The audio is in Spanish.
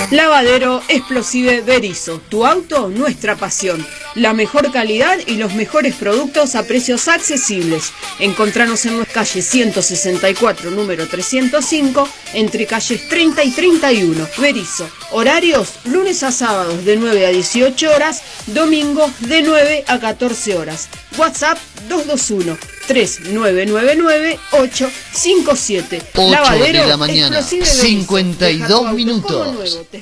Lavadero Explosive Berizo, tu auto, nuestra pasión. La mejor calidad y los mejores productos a precios accesibles. Encontranos en nuestra calle 164, número 305, entre calles 30 y 31. Berizo. Horarios, lunes a sábados de 9 a 18 horas, domingos de 9 a 14 horas. WhatsApp 221-3999-857. 8 de la mañana, 52 minutos.